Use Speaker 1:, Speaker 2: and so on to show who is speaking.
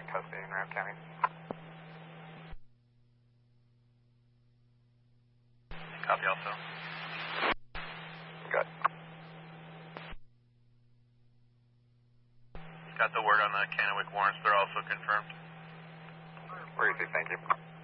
Speaker 1: custody in Ramsey County.
Speaker 2: Copy also.
Speaker 1: Good.
Speaker 2: Got the word on the Kennewick warrants. They're also confirmed.
Speaker 1: Where is he? Thank you.